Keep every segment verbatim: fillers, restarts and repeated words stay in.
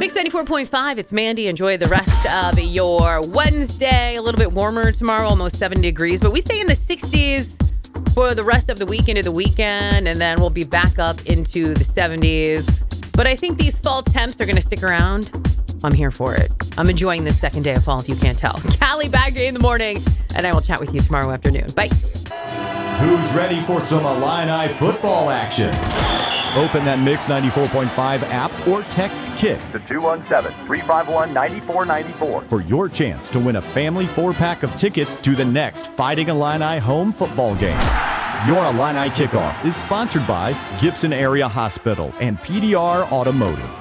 Mix ninety-four point five, it's Mandy. Enjoy the rest of your Wednesday. A little bit warmer tomorrow, almost seventy degrees. But we stay in the sixties for the rest of the week into the weekend. And then we'll be back up into the seventies. But I think these fall temps are going to stick around. I'm here for it. I'm enjoying this second day of fall, if you can't tell. Callie Bagley in the morning. And I will chat with you tomorrow afternoon. Bye. Who's ready for some Illini football action? Open that Mix ninety-four point five app or text KICK to two one seven, three five one, nine four nine four for your chance to win a family four-pack of tickets to the next Fighting Illini home football game. Your Illini Kickoff is sponsored by Gibson Area Hospital and P D R Automotive.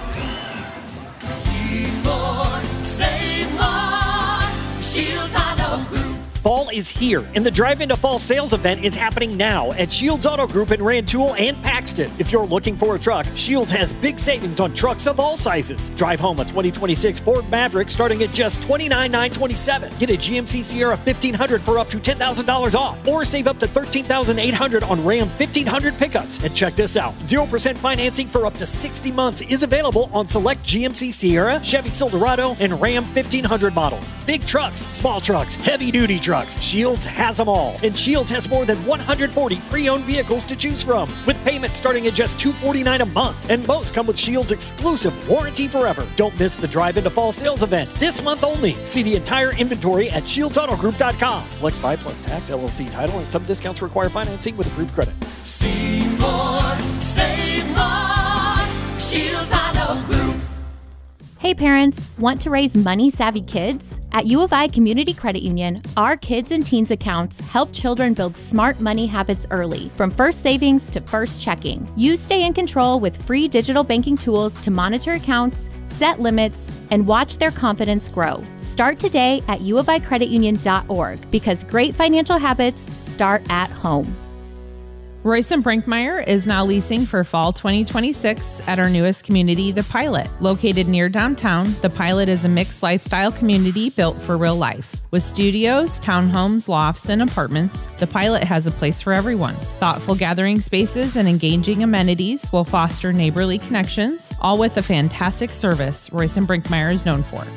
Seymour, save more, Shields Auto Group. Fall is here, and the Drive Into Fall sales event is happening now at Shields Auto Group in Rantoul and Paxton. If you're looking for a truck, Shields has big savings on trucks of all sizes. Drive home a twenty twenty-six Ford Maverick starting at just twenty-nine thousand nine hundred twenty-seven dollars. Get a G M C Sierra fifteen hundred for up to ten thousand dollars off, or save up to thirteen thousand eight hundred dollars on Ram fifteen hundred pickups. And check this out, zero percent financing for up to sixty months is available on select G M C Sierra, Chevy Silverado, and Ram fifteen hundred models. Big trucks, small trucks, heavy-duty trucks. Shields has them all, and Shields has more than one hundred forty pre-owned vehicles to choose from, with payments starting at just two hundred forty-nine dollars a month, and most come with Shields' exclusive Warranty Forever. Don't miss the Drive Into Fall sales event this month only. See the entire inventory at shields auto group dot com. Flex buy plus tax, L L C title, and some discounts require financing with approved credit. See more, save more, Shields Auto Group. Hey parents, want to raise money-savvy kids? At U of I Community Credit Union, our kids and teens accounts help children build smart money habits early, from first savings to first checking. You stay in control with free digital banking tools to monitor accounts, set limits, and watch their confidence grow. Start today at u of i credit union dot org, because great financial habits start at home. Royce and Brinkmeyer is now leasing for fall twenty twenty-six at our newest community, The Pilot. Located near downtown, The Pilot is a mixed lifestyle community built for real life. With studios, townhomes, lofts, and apartments, The Pilot has a place for everyone. Thoughtful gathering spaces and engaging amenities will foster neighborly connections, all with a fantastic service Royce and Brinkmeyer is known for.